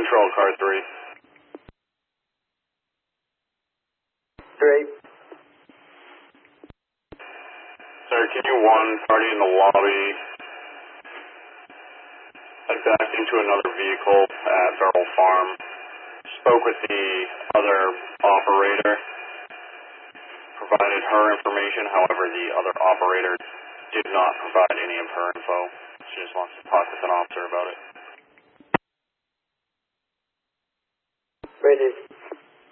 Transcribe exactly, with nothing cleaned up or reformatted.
Control, car three. Three. Sir, can you one, party in the lobby, had backed into another vehicle at Farrell Farm, spoke with the other operator, provided her information, however the other operator did not provide any of her info. She just wants to talk with an officer about it. Rated.